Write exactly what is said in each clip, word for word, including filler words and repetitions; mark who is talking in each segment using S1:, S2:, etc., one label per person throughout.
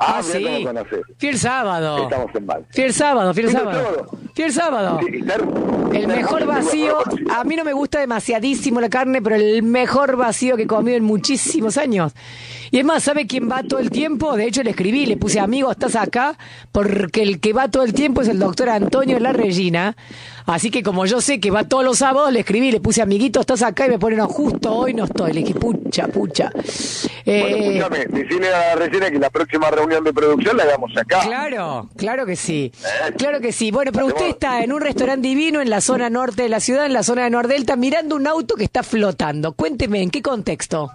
S1: Ah,
S2: Ah,
S1: mirá
S2: sí.
S1: cómo conocés.
S2: Fui el sábado.
S1: Estamos en mal.
S2: Fui el sábado, fui el
S1: ¿Fuiste el
S2: sábado.
S1: sábado?
S2: Fui el sábado.
S1: Sí, y estar-
S2: El
S1: estar
S2: mejor
S1: muy
S2: vacío,
S1: seguro,
S2: a mí no me gusta demasiadísimo la carne, pero el mejor vacío que he comido en muchísimos años. Y es más, ¿sabe quién va todo el tiempo? De hecho, le escribí, le puse, amigo, estás acá, porque el que va todo el tiempo es el doctor Antonio La Regina. Así que como yo sé que va todos los sábados, le escribí, le puse, amiguito, estás acá, y me pone, no, justo hoy no estoy. Le dije, pucha, pucha. Eh,
S1: Bueno, escúchame, decirle a la Regina que la próxima reunión de producción la hagamos acá.
S2: Claro, claro que sí, claro que sí. Bueno, pero usted está en un restaurante divino en la zona norte de la ciudad, en la zona de Nordelta, mirando un auto que está flotando. Cuénteme, ¿en qué contexto?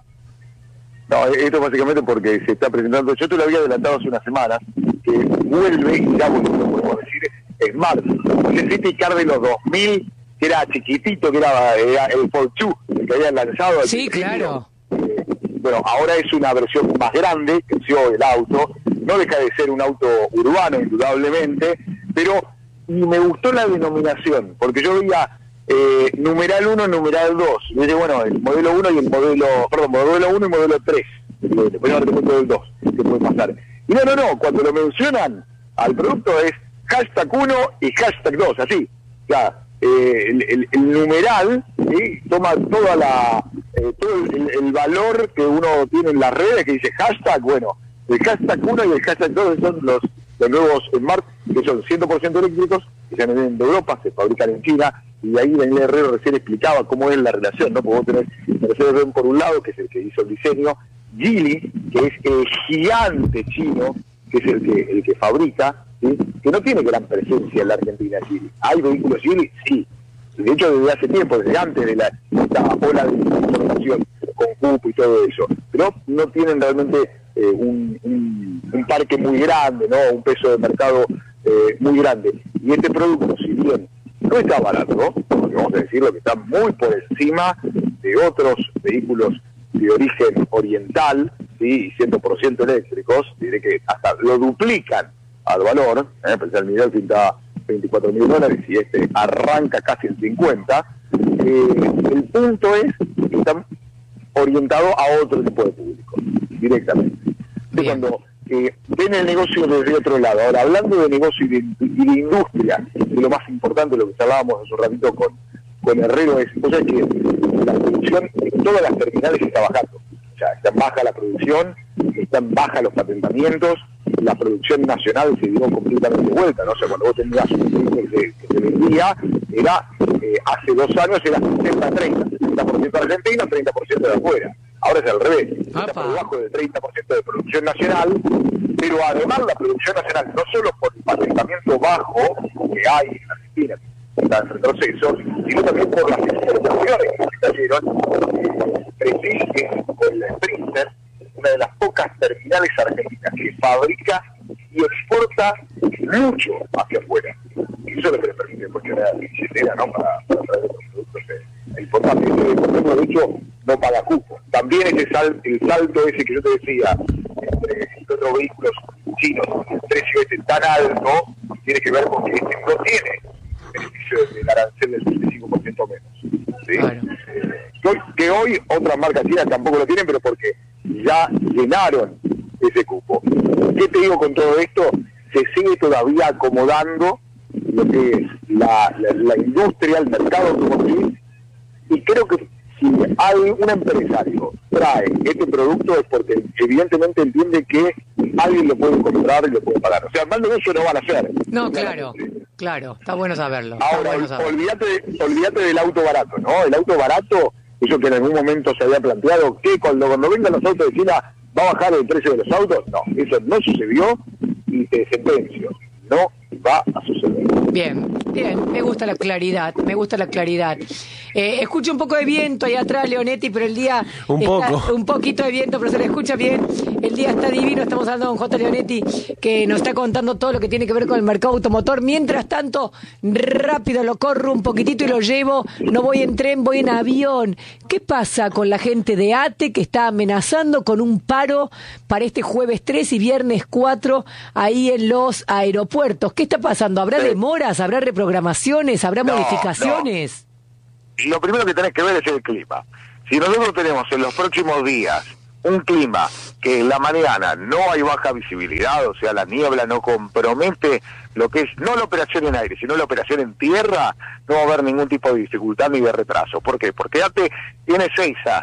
S1: No, esto básicamente porque se está presentando, yo te lo había adelantado hace unas semanas, que vuelve, y ya volvió, podemos decir, Smart. El City Car de los dos mil, que era chiquitito, que era, era el Fortwo, el que habían lanzado. al
S2: Sí,
S1: principio.
S2: claro.
S1: Eh, bueno, ahora es una versión más grande, creció el auto, no deja de ser un auto urbano, indudablemente, pero y me gustó la denominación, porque yo veía eh, numeral uno, numeral dos, y dije, bueno, el modelo uno y el modelo, perdón, modelo uno y modelo tres, después ahora te cuento del dos, que puede pasar. Y no, no, no, cuando lo mencionan al producto es hashtag uno y hashtag dos, así, ya, eh, el, el, el numeral, ¿sí? Toma toda la, eh, todo el, el valor que uno tiene en las redes, que dice hashtag, bueno, el hashtag uno y el hashtag dos son los, los nuevos Smart, que son cien por ciento eléctricos, que se vienen de Europa, se fabrican en China, y ahí Daniel Herrero recién explicaba cómo es la relación, ¿no? Porque vos tenés Mercedes-Benz por un lado, que es el que hizo el diseño, Geely, que es el gigante chino, que es el que, el que fabrica, ¿sí? Que no tiene gran presencia en la Argentina, Geely. ¿Hay vehículos Geely? Sí. De hecho, desde hace tiempo, desde antes de la esta ola de importación con cupo y todo eso, pero no tienen realmente eh, un, un, un parque muy grande, ¿no? Un peso de mercado eh, muy grande. Y este producto, si bien no está barato, ¿no? Porque vamos a decirlo que está muy por encima de otros vehículos de origen oriental, ¿sí? Y cien por ciento eléctricos, diré que hasta lo duplican al valor, ¿eh? Pensé el Miguel pinta veinticuatro mil dólares y este arranca casi en cincuenta. Eh, el punto es que están orientados a otro tipo de público, directamente. De cuando eh, ven el negocio desde otro lado. Ahora, hablando de negocio y de, y de industria, de lo más importante, lo que charlábamos hace un ratito con, con Herrero, es, o sea, que la producción en todas las terminales está bajando. O sea, está en baja la producción, están baja los patentamientos, la producción nacional se dio completamente vuelta, ¿no? O sea, cuando vos tenías un producto que se, que se vendía, era, eh, hace dos años era sesenta treinta, sesenta por ciento argentino, treinta por ciento de afuera. Ahora es al revés, está por debajo del treinta por ciento de producción nacional, pero además la producción nacional, no solo por el patentamiento bajo que hay en Argentina, que está en retroceso, sino también por las exportaciones que se cayeron. Precise con la Sprinter, una de las pocas terminales argentinas que fabrica y exporta mucho hacia afuera. Y eso es lo que le permite funcionar a la billetera, ¿no? Para, para traer otros productos eh, importantes. Este, por ejemplo, de hecho, no paga cupo. También ese sal, el salto ese que yo te decía, entre otros vehículos chinos, el precio ese tan alto, tiene que ver con que este no tiene beneficio del arancel del veinticinco por ciento menos. ¿Sí? Claro. Eh, que hoy otras marcas chinas tampoco lo tienen, pero porque ya llenaron ese cupo. ¿Qué te digo con todo esto? Se sigue todavía acomodando lo que es la, la, la industria, el mercado automotriz, y creo que si hay un empresario trae este producto es porque evidentemente entiende que alguien lo puede comprar y lo puede pagar. O sea, mal negocio no van a hacer.
S2: No, claro, claro, está bueno saberlo. Está
S1: Ahora,
S2: bueno saberlo.
S1: olvídate, olvídate del auto barato, ¿no? El auto barato, eso que en algún momento se había planteado, que cuando, cuando vengan los autos de China va a bajar el precio de los autos. No, eso no sucedió y te sentencio, no va a suceder.
S2: Bien, bien, me gusta la claridad, me gusta la claridad. Eh, escucho un poco de viento ahí atrás, Leonetti, pero el día...
S3: Un
S2: está,
S3: poco.
S2: Un poquito de viento, pero se le escucha bien. El día está divino, estamos hablando con J. Leonetti, que nos está contando todo lo que tiene que ver con el mercado automotor. Mientras tanto, rápido lo corro un poquitito y lo llevo. No voy en tren, voy en avión. ¿Qué pasa con la gente de ATE que está amenazando con un paro para este jueves tres y viernes cuatro ahí en los aeropuertos? ¿Qué está pasando? ¿Habrá
S1: Sí.
S2: demoras? ¿Habrá reprogramaciones? ¿Habrá
S1: No,
S2: modificaciones?
S1: Lo primero que tenés que ver es el clima. Si nosotros tenemos en los próximos días un clima que en la mañana no hay baja visibilidad, o sea, la niebla no compromete lo que es, no la operación en aire, sino la operación en tierra, no va a haber ningún tipo de dificultad ni de retraso. ¿Por qué? Porque ATE tiene Ezeiza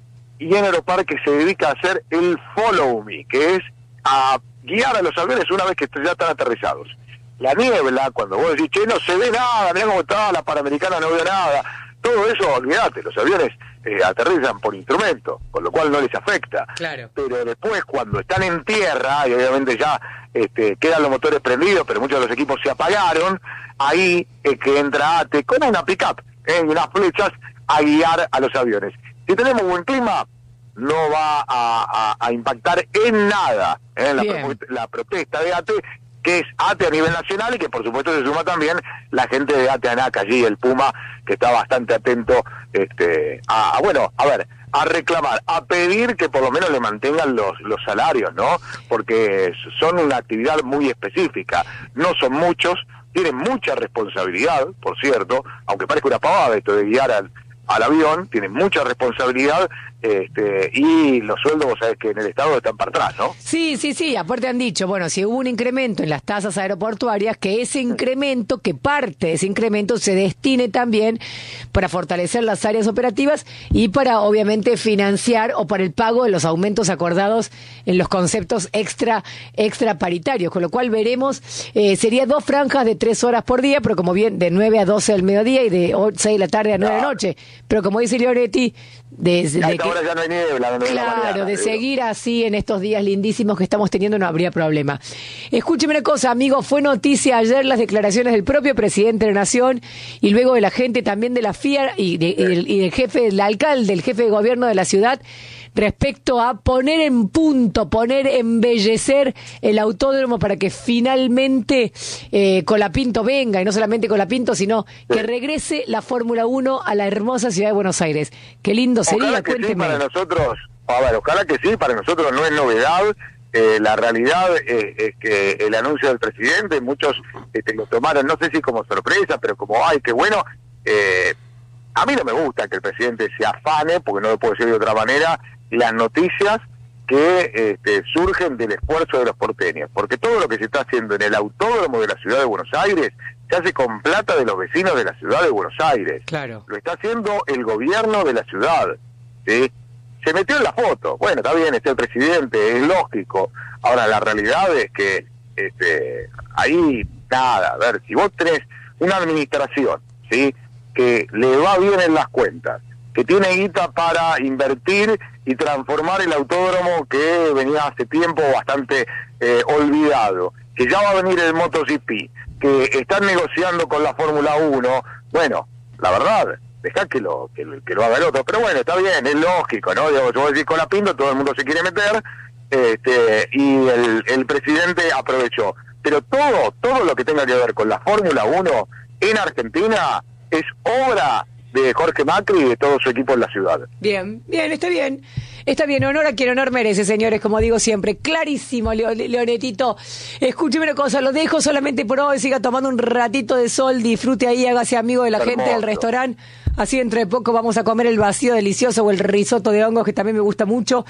S1: y en Aeroparque se dedica a hacer el follow me, que es a guiar a los aviones una vez que ya están aterrizados. La niebla, cuando vos decís, che, no se ve nada, mirá cómo está, la Panamericana no veo nada, todo eso, olvídate, los aviones eh, aterrizan por instrumento, con lo cual no les afecta.
S2: Claro. Pero
S1: después, cuando están en tierra, y obviamente ya este, quedan los motores prendidos, pero muchos de los equipos se apagaron, ahí es que entra ATE con una pick-up, eh, y unas flechas, a guiar a los aviones. Si tenemos buen clima, no va a, a, a impactar en nada eh, la, propuesta, la protesta de ATE, que es ATE a nivel nacional y que por supuesto se suma también la gente de ATE ANAC allí, el Puma, que está bastante atento este, a, a, bueno, a ver, a reclamar, a pedir que por lo menos le mantengan los, los salarios, ¿no? Porque son una actividad muy específica, no son muchos, tienen mucha responsabilidad, por cierto, aunque parezca una pavada esto de guiar al, al avión, tienen mucha responsabilidad, este, y los sueldos, vos sabés que en el Estado están para atrás, ¿no?
S2: Sí, sí, sí, aparte han dicho, bueno, si hubo un incremento en las tasas aeroportuarias, que ese incremento, que parte de ese incremento se destine también para fortalecer las áreas operativas y para, obviamente, financiar o para el pago de los aumentos acordados en los conceptos extra, extra paritarios, con lo cual veremos, eh, sería dos franjas de tres horas por día, pero como bien, de nueve a doce del mediodía y de seis de la tarde a nueve de la noche, pero como dice Leonetti, desde de que,
S1: ya no hay niebla, no
S2: claro,
S1: mañana,
S2: de
S1: digo.
S2: seguir así en estos días lindísimos que estamos teniendo no habría problema. Escúcheme una cosa, amigo, fue noticia ayer las declaraciones del propio presidente de la Nación y luego de la gente también de la F I A y, de, y, del, y del jefe, del alcalde, el jefe de gobierno de la ciudad, respecto a poner en punto, poner, embellecer el autódromo para que finalmente eh, Colapinto venga, y no solamente Colapinto, sino que regrese la Fórmula uno a la hermosa ciudad de Buenos Aires. Qué lindo sería,
S1: ojalá que
S2: cuénteme.
S1: Sí, para nosotros, a ver, ojalá que sí, para nosotros no es novedad. Eh, la realidad eh, es que el anuncio del presidente, muchos este, lo tomaron, no sé si como sorpresa, pero como, ay, qué bueno. Eh, a mí no me gusta que el presidente se afane, porque no lo puedo decir de otra manera, las noticias que este, surgen del esfuerzo de los porteños, porque todo lo que se está haciendo en el autódromo de la ciudad de Buenos Aires se hace con plata de los vecinos de la ciudad de Buenos Aires.
S2: Claro.
S1: Lo está haciendo el gobierno de la ciudad, ¿sí? Se metió en la foto, bueno, está bien, está el presidente, es lógico. Ahora, la realidad es que este, ahí, nada, a ver, si vos tenés una administración, ¿sí?, que le va bien en las cuentas, que tiene guita para invertir y transformar el autódromo que venía hace tiempo bastante eh, olvidado, que ya va a venir el MotoGP, que están negociando con la Fórmula uno, bueno, la verdad, dejá que lo, que, que lo haga el otro, pero bueno, está bien, es lógico, ¿no? Yo, yo voy a decir con la Pinto, todo el mundo se quiere meter, este, y el, el presidente aprovechó. Pero todo, todo lo que tenga que ver con la Fórmula uno en Argentina es obra de Jorge Macri y de todo su equipo en la ciudad.
S2: Bien, bien, está bien. Está bien, honor a quien honor merece, señores, como digo siempre. Clarísimo, Leo, Leonetito. Escúcheme una cosa, lo dejo solamente por hoy, siga tomando un ratito de sol, disfrute ahí, hágase amigo de la
S1: Hermoso.
S2: gente del restaurante. Así dentro de poco vamos a comer el vacío delicioso o el risotto de hongos, que también me gusta mucho.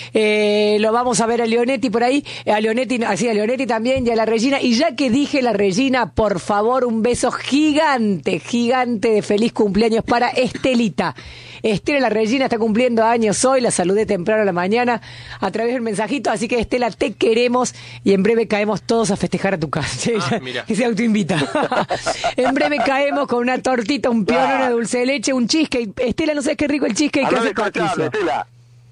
S2: Eh, lo vamos a ver a Leonetti por ahí, a Leonetti, así a Leonetti también y a la Regina. Y ya que dije la Regina, por favor, un beso gigante, gigante de feliz cumpleaños para Estelita. Estela, la Regina, está cumpliendo años hoy, la saludé temprano a la mañana a través del mensajito, así que Estela, te queremos y en breve caemos todos a festejar a tu casa.
S3: Ah, mira.
S2: Que se autoinvita. En breve caemos con una tortita, un peón,
S1: Ah.
S2: una dulce de leche, un cheesecake. Estela, no sabes qué rico el cheesecake que
S1: Andá
S2: hace
S1: descorchando,
S2: Patricio.
S1: Estela.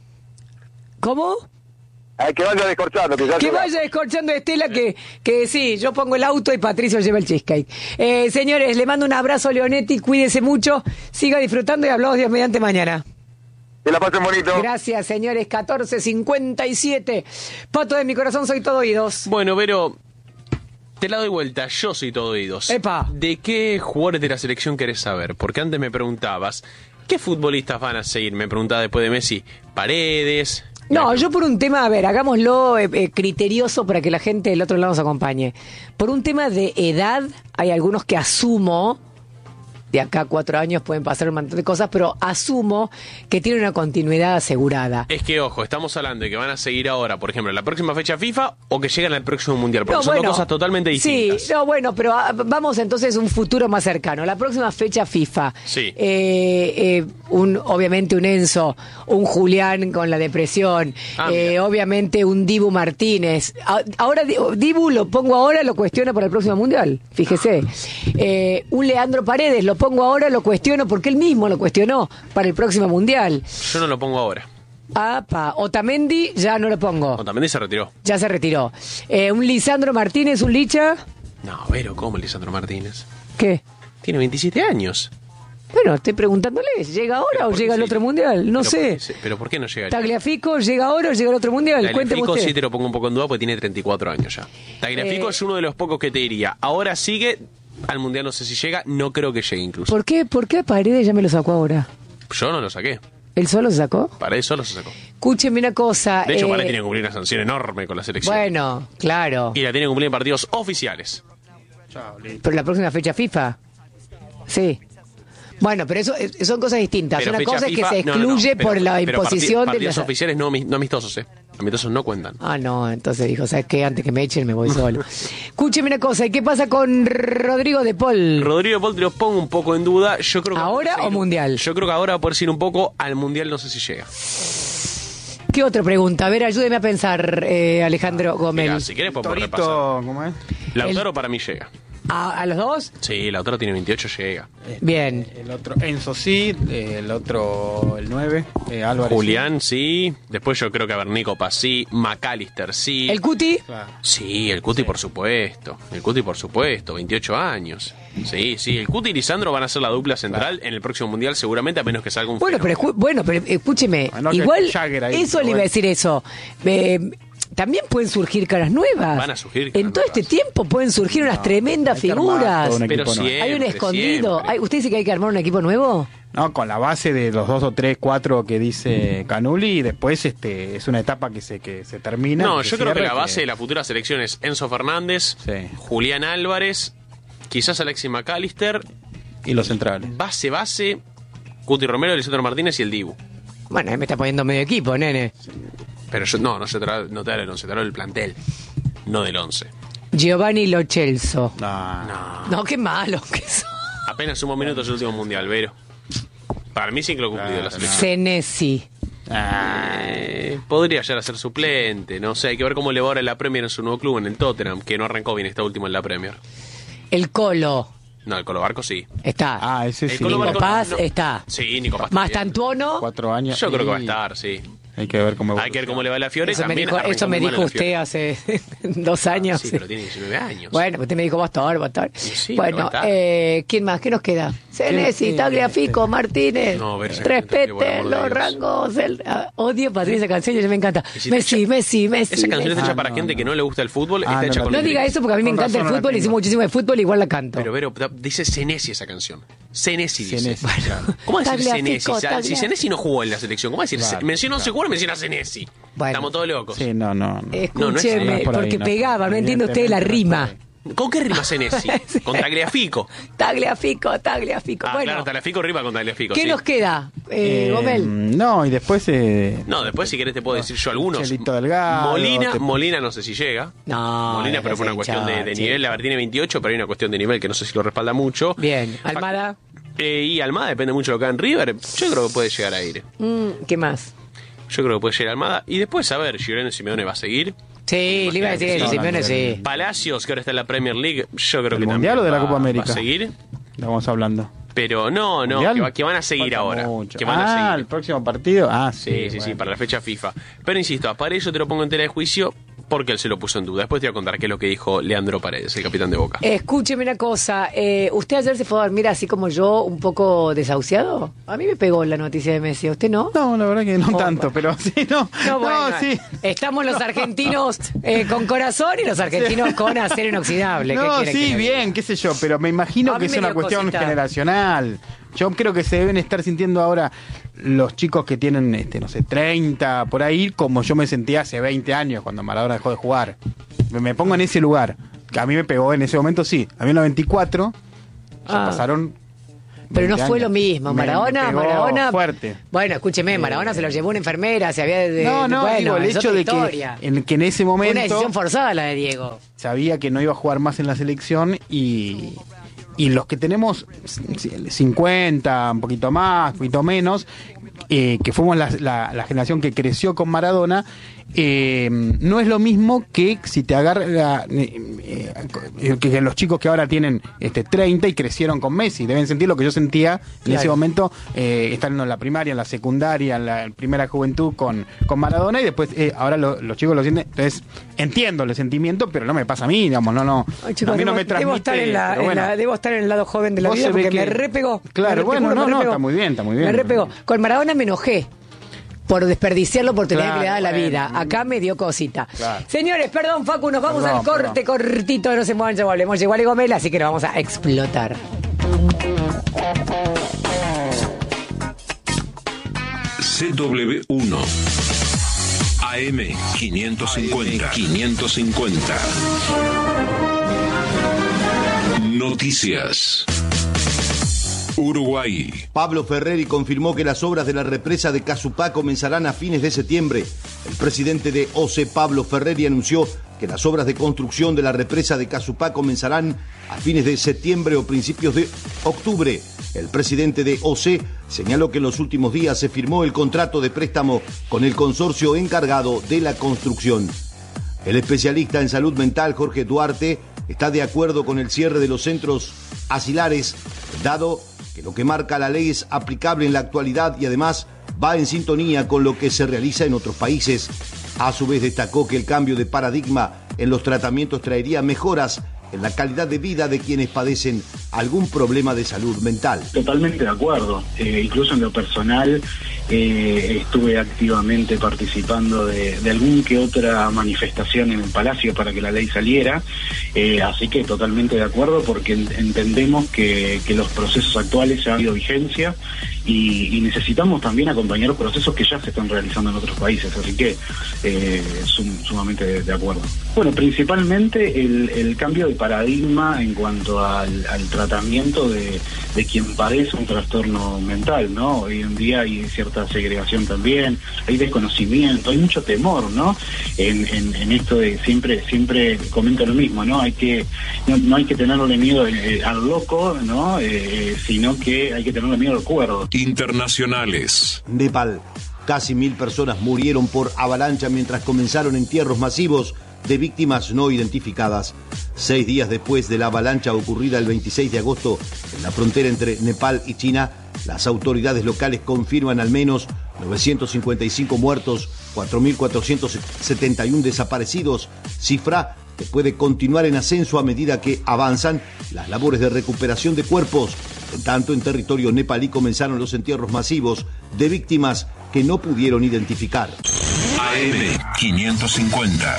S2: ¿Cómo?
S1: Ay, que vaya descorchando. Que, ya
S2: Que
S1: llega.
S2: vaya descorchando Estela, que, que sí, yo pongo el auto y Patricio lleva el cheesecake. Eh, señores, le mando un abrazo, Leonetti, cuídese mucho, siga disfrutando y hablamos Dios mediante mañana.
S1: Que la pasen bonito.
S2: Gracias, señores, catorce cincuenta y siete. Pato de mi corazón, soy todo oídos.
S3: Bueno, Vero, te la doy vuelta, yo soy todo oídos.
S2: Epa.
S3: ¿De qué jugadores de la selección querés saber? Porque antes me preguntabas, ¿qué futbolistas van a seguir? Me preguntaba después de Messi, Paredes...
S2: No, yo por un tema, a ver, hagámoslo eh, eh, criterioso para que la gente del otro lado nos acompañe. Por un tema de edad, hay algunos que asumo de acá a cuatro años pueden pasar un montón de cosas, pero asumo que tiene una continuidad asegurada.
S3: Es que, ojo, estamos hablando de que van a seguir ahora, por ejemplo, la próxima fecha FIFA o que llegan al próximo Mundial, porque
S2: No,
S3: son
S2: bueno,
S3: dos cosas totalmente distintas.
S2: Sí, no, bueno, pero ah, vamos entonces a un futuro más cercano. La próxima fecha FIFA.
S3: Sí.
S2: Eh, eh, un, obviamente un Enzo, un Julián con la depresión,
S3: Ah,
S2: eh,
S3: mira.
S2: obviamente un Dibu Martínez. A- Ahora di- Dibu lo pongo ahora, lo cuestiona para el próximo Mundial, fíjese. Eh, un Leandro Paredes, lo pongo ahora, lo cuestiono porque él mismo lo cuestionó para el próximo Mundial.
S3: Yo no lo pongo ahora.
S2: Apa, Otamendi ya no lo pongo.
S3: Otamendi se retiró.
S2: Ya se retiró. Eh, un Lisandro Martínez, un Licha.
S3: No, pero ¿cómo Lisandro Martínez?
S2: ¿Qué?
S3: Tiene veintisiete años.
S2: Bueno, estoy preguntándole, ¿llega ahora o
S3: ¿Por qué
S2: llega el
S3: sí?
S2: otro Mundial? No
S3: Pero
S2: sé.
S3: ¿por qué- pero ¿por qué no llega?
S2: Tagliafico, ¿llega ahora o llega el otro Mundial? Cuénteme
S3: Tagliafico
S2: usted.
S3: sí te lo pongo un poco en duda porque tiene treinta y cuatro años ya. Tagliafico
S2: Eh,
S3: es uno de los pocos que te diría. Ahora sigue al Mundial, no sé si llega, no creo que llegue incluso.
S2: ¿Por qué? ¿Por qué a Paredes ya me lo sacó ahora?
S3: Yo no lo saqué.
S2: ¿Él solo se sacó?
S3: Paredes solo se sacó.
S2: Escúcheme una cosa.
S3: De hecho,
S2: eh,
S3: Paredes tiene que cumplir una sanción enorme con la selección.
S2: Bueno, claro.
S3: Y la tiene que cumplir en partidos oficiales.
S2: Pero la próxima fecha FIFA. Sí. Bueno, pero eso eh, son cosas distintas.
S3: Pero
S2: Una
S3: fecha
S2: cosa
S3: FIFA,
S2: es que se
S3: no, no, no,
S2: excluye
S3: pero-
S2: por la
S3: pero
S2: imposición
S3: parti-
S2: de
S3: partidos
S2: las...
S3: oficiales no, ami- no amistosos, ¿eh? Amistosos no cuentan.
S2: Ah, no, entonces dijo, ¿sabes qué? Antes que me echen me voy solo. Escúcheme una cosa, ¿y qué pasa con Rodrigo de Paul?
S3: Rodrigo Paul te lo pongo un poco en duda. Yo creo que
S2: ¿Ahora
S3: va a poder
S2: o
S3: seguir-
S2: Mundial?
S3: Yo creo que ahora va a poder ir un poco al Mundial, no sé si llega.
S2: ¿Qué otra pregunta? A ver, ayúdeme a pensar, eh, Alejandro Gómez.
S3: Mira, si quieres podemos repasar.
S4: Torito, ¿cómo es?
S3: Lautaro para mí llega.
S2: ¿A, a los dos?
S3: Sí, Lautaro tiene veintiocho, llega.
S2: Bien.
S4: El otro, Enzo sí, el otro, el nueve, eh, Álvarez.
S3: Julián, sí. Después yo creo que a ver, Nico Paz, sí. McAllister, sí.
S2: ¿El Cuti?
S4: Sí. Claro.
S3: Sí, el Cuti por supuesto. El Cuti por supuesto, veintiocho años. Sí, sí, el Cuti y Lisandro van a ser la dupla central en el próximo Mundial seguramente, a menos que salga un
S2: Bueno, pero,
S3: fenómeno.
S2: escu- bueno, pero escúcheme,
S4: Bueno, que
S2: igual
S4: Jagger ahí,
S2: eso
S4: pero
S2: le iba a
S4: bueno.
S2: decir eso. Eh, también pueden surgir caras nuevas.
S3: Van a surgir caras
S2: En todo este
S3: nuevas.
S2: tiempo pueden surgir unas tremendas
S4: hay que armar
S2: figuras.
S4: todo un
S3: Pero
S4: equipo nuevo.
S3: siempre,
S2: Hay un escondido.
S3: siempre.
S2: Hay- ¿Usted dice que hay que armar un equipo nuevo?
S4: No, con la base de los dos o tres, cuatro que dice Canuli y después este es una etapa que se que se termina.
S3: No,
S4: que
S3: yo
S4: se
S3: creo que
S4: cierra
S3: la
S4: y
S3: base de la futura selección es Enzo Fernández,
S4: Sí.
S3: Julián Álvarez, quizás Alexis McAllister,
S4: y los centrales.
S3: base, base, Cuti Romero, Lisandro Martínez y el Dibu.
S2: Bueno, ahí me está poniendo medio equipo, nene.
S3: Pero yo, no, no se trata, no te hablo del once, te hablo del plantel, no del once.
S2: Giovanni Lo Celso.
S4: No,
S3: No.
S2: No, qué malo que son.
S3: Apenas sumó minutos el último mundial, Vero. Para mí sí que lo ha cumplido
S4: Claro,
S3: la selección.
S2: Senesi.
S4: Ah,
S3: Eh, podría llegar a ser suplente, no sé, hay que ver cómo le va ahora en la Premier en su nuevo club, en el Tottenham, que no arrancó bien, está último en la Premier.
S2: El Colo.
S3: No, el Colo Barco sí.
S2: Está.
S4: ah, ese
S3: El
S4: sí.
S3: Colo
S2: Nico
S3: Barco
S2: Paz
S3: no-
S2: está.
S3: Sí, Nico Paz
S2: Más
S3: también.
S2: Tantuono.
S4: Cuatro años.
S3: Yo creo que va a
S4: y
S3: estar, sí.
S4: Hay que ver cómo
S3: Hay que ver cómo le va a la Fiore.
S2: Eso me
S3: también
S2: dijo,
S3: arrancó
S2: eso me
S3: muy mal
S2: dijo
S3: en la
S2: usted
S3: Fiore.
S2: hace dos años.
S3: Sí, pero tiene diecinueve años.
S2: Bueno, usted me dijo Bastor, Bastor.
S3: sí,
S2: bueno,
S3: pero está.
S2: eh, ¿quién más? ¿Qué nos queda? Senesi,
S4: Eh,
S2: Tagliafico, Martínez.
S3: No, ver esa canción, por
S2: Respete
S3: amor de
S2: los
S3: Dios.
S2: rangos. El, ah, odio Patricia esa canción, ya me encanta.
S3: Y si te
S2: Messi,
S3: echa-
S2: Messi, Messi.
S3: Esa canción está
S2: Messi.
S3: hecha
S4: Ah,
S3: para
S4: no,
S3: gente
S4: no.
S3: que no le gusta el fútbol.
S4: Ah,
S3: está
S4: no
S3: hecha
S4: la
S3: con
S2: No
S4: tengo.
S2: diga eso porque a mí me
S4: Con
S2: encanta el
S4: razón no la
S2: fútbol y sé
S4: tengo.
S2: muchísimo de fútbol y igual la canto.
S3: Pero, Vero, da- dice Senesi esa canción. Senesi dice.
S4: Senesi, claro.
S3: ¿Cómo decir
S2: Tagliafico,
S3: Senesi? O sea, Si
S2: Tagliafico.
S3: Senesi no jugó en la selección, ¿cómo decir?
S4: Claro,
S3: menciona once
S4: claro.
S3: jugadores, menciona Senesi.
S2: Bueno.
S3: Estamos todos locos.
S4: Sí, no, no. no.
S2: Escúcheme,
S3: No, no es
S4: por ahí,
S2: porque
S4: no.
S2: pegaba, no entiende usted la rima.
S3: ¿Con qué rima Senesi? Con Tagliafico.
S2: Tagliafico, Tagliafico.
S3: Ah,
S2: bueno,
S3: claro, Tagliafico rima con Tagliafico.
S2: ¿qué
S3: sí.
S2: nos queda, eh,
S4: Eh,
S2: Gomel?
S4: no, y después. Eh,
S3: No, después si querés te puedo decir yo algunos.
S4: Chelito Delgado,
S3: Molina,
S4: te-
S3: Molina no sé si llega.
S2: No,
S3: Molina, pero
S2: déjese
S3: fue una cuestión de, de
S2: hinchar,
S3: nivel.
S2: chico.
S3: A ver, tiene veintiocho, pero hay una cuestión de nivel que no sé si lo respalda mucho.
S2: Bien, Almada.
S3: Eh, y Almada depende mucho de lo que haga en River. Yo creo que puede llegar a ir.
S2: Mm, ¿Qué más?
S3: Yo creo que puede llegar a Almada. Y después, a ver, Gioreno Simeone va a seguir.
S2: Sí, le iba a decir
S3: Sí,
S2: eso,
S3: no,
S2: Simeone,
S4: no,
S2: sí.
S3: Palacios, que ahora está en la Premier League, yo creo
S4: ¿Del
S3: que
S4: Mundial
S3: también
S4: o de la
S3: va-
S4: Copa América?
S3: va a seguir.
S4: Estamos hablando.
S3: Pero no, no,
S4: ¿Mundial?
S3: que, va- que van a seguir
S4: Falta
S3: ahora.
S4: mucho.
S3: Que van
S4: ah,
S3: a
S4: el
S3: seguir.
S4: próximo partido. Ah, sí.
S3: Sí, sí, sí,
S4: bueno.
S3: para la fecha FIFA. Pero insisto, para eso te lo pongo en tela de juicio porque él se lo puso en duda. Después te voy a contar qué es lo que dijo Leandro Paredes, el capitán de Boca.
S2: Escúcheme una cosa, eh, ¿usted ayer se fue a dormir así como yo, un poco desahuciado? A mí me pegó la noticia de Messi, ¿a usted no?
S4: No, la verdad que no
S2: Oh,
S4: tanto, pero sí, no.
S2: No, bueno,
S4: sí.
S2: estamos los argentinos eh, con corazón y los argentinos con acero inoxidable. ¿Qué
S4: No,
S2: quiere que
S4: sí,
S2: le diga?
S4: bien, qué sé yo, pero me imagino
S2: A
S4: que
S2: mí
S4: es
S2: me
S4: una
S2: dio
S4: cuestión
S2: cosita.
S4: generacional. Yo creo que se deben estar sintiendo ahora los chicos que tienen, este, no sé, treinta, por ahí, como yo me sentía hace veinte años cuando Maradona dejó de jugar. Me, me pongo en ese lugar. Que a mí me pegó en ese momento, sí. A mí en los veinticuatro ya
S2: Ah.
S4: pasaron...
S2: Pero no
S4: veinte
S2: fue
S4: años.
S2: lo mismo.
S4: Me-
S2: Maradona,
S4: me pegó
S2: Maradona.
S4: fuerte.
S2: Bueno, escúcheme, Maradona se lo llevó una enfermera, se había de,
S4: No, no,
S2: bueno,
S4: digo, el
S2: es
S4: hecho
S2: otra
S4: de que
S2: historia.
S4: en, que en ese
S2: Fue
S4: momento
S2: una decisión forzada la de Diego.
S4: sabía que no iba a jugar más en la selección y, y los que tenemos cincuenta, un poquito más, un poquito menos, eh, que fuimos la, la, la generación que creció con Maradona, eh, no es lo mismo que si te agarra eh, eh, que los chicos que ahora tienen este treinta y crecieron con Messi, deben sentir lo que yo sentía en
S2: Claro.
S4: ese momento, eh, estando en la primaria, en la secundaria, en la primera juventud con, con Maradona, y después eh, ahora lo- los chicos lo sienten. Entonces entiendo el sentimiento, pero no me pasa a mí, digamos, no, no.
S2: Ay, chicos,
S4: a mí no
S2: debo,
S4: me transmite.
S2: debo estar en la,
S4: pero
S2: en
S4: bueno.
S2: la- debo estar en el lado joven de la
S4: Vos
S2: vida
S4: se ve
S2: porque me
S4: que-
S2: repegó.
S4: Claro,
S2: Me- te
S4: bueno,
S2: juro,
S4: no,
S2: me
S4: no,
S2: repegó.
S4: está muy bien, está muy bien.
S2: Me repegó. Con Maradona me enojé por desperdiciar la oportunidad
S4: Claro,
S2: que le da la
S4: bueno.
S2: vida. Acá me dio cosita.
S4: Claro.
S2: Señores, perdón, Facu, nos vamos
S4: Perdón,
S2: al corte
S4: perdón.
S2: cortito, no se muevan, ya volvemos. Llegó Ale Gomela, así que lo vamos a explotar.
S5: C W uno A M quinientos cincuenta. quinientos cincuenta. Noticias. Uruguay.
S6: Pablo Ferreri confirmó que las obras de la represa de Casupá comenzarán a fines de septiembre. El presidente de O C E, Pablo Ferreri, anunció que las obras de construcción de la represa de Casupá comenzarán a fines de septiembre o principios de octubre. El presidente de O C E señaló que en los últimos días se firmó el contrato de préstamo con el consorcio encargado de la construcción. El especialista en salud mental Jorge Duarte está de acuerdo con el cierre de los centros asilares, dado que lo que marca la ley es aplicable en la actualidad y además va en sintonía con lo que se realiza en otros países. A su vez destacó que el cambio de paradigma en los tratamientos traería mejoras en la calidad de vida de quienes padecen algún problema de salud mental.
S7: Totalmente de acuerdo, eh, incluso en lo personal eh, estuve activamente participando de, de algún que otra manifestación en el Palacio para que la ley saliera, eh, así que totalmente de acuerdo porque en, entendemos que, que los procesos actuales ya han habido vigencia y, y necesitamos también acompañar procesos que ya se están realizando en otros países, así que eh, sum, sumamente de, de acuerdo. Bueno, principalmente el, el cambio de paradigma en cuanto al, al tratamiento de, de quien padece un trastorno mental, ¿no? Hoy en día hay cierta segregación también, hay desconocimiento, hay mucho temor, ¿no? En, en, en esto de siempre, siempre comento lo mismo, ¿no? Hay que, no, no hay que tenerle miedo eh, al loco, ¿no? Eh, sino que hay que tenerle miedo al cuerdo.
S5: Internacionales.
S6: Nepal. Casi mil personas murieron por avalancha mientras comenzaron entierros masivos de víctimas no identificadas. Seis días después de la avalancha ocurrida el veintiséis de agosto en la frontera entre Nepal y China, las autoridades locales confirman al menos novecientos cincuenta y cinco muertos, cuatro mil cuatrocientos setenta y uno desaparecidos, cifra que puede continuar en ascenso a medida que avanzan las labores de recuperación de cuerpos. En tanto, en territorio nepalí comenzaron los entierros masivos de víctimas que no pudieron identificar.
S5: A M quinientos cincuenta.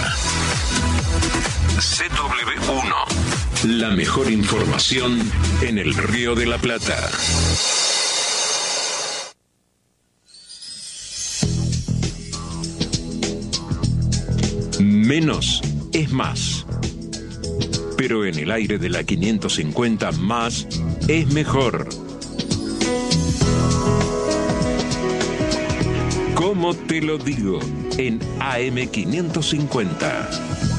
S5: C W uno. La mejor información en el Río de la Plata. Menos es más. Pero en el aire de la quinientos cincuenta, más es mejor. ¿Cómo te lo digo? En A M quinientos cincuenta.